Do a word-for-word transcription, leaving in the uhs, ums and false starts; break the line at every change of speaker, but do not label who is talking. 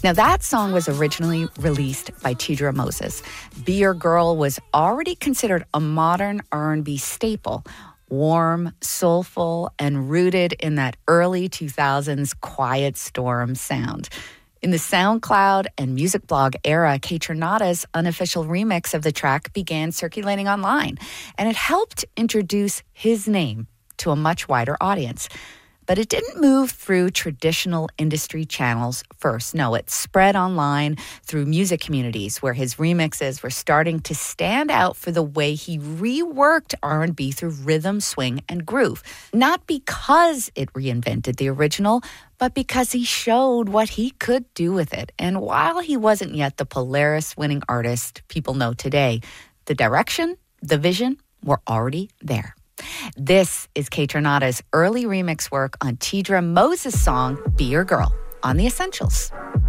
Now, that song was originally released by Tidra Moses. Be Your Girl was already considered a modern R and B staple, warm, soulful, and rooted in that early two thousands quiet storm sound. In the SoundCloud and music blog era, Kaytranada's unofficial remix of the track began circulating online, and it helped introduce his name to a much wider audience. But it didn't move through traditional industry channels first. No, it spread online through music communities where his remixes were starting to stand out for the way he reworked R and B through rhythm, swing, and groove. Not because it reinvented the original, but because he showed what he could do with it. And while he wasn't yet the Polaris-winning artist people know today, the direction, the vision were already there. This is Kaytranada's early remix work on Tidra Moses' song, Be Your Girl, on The Essentials.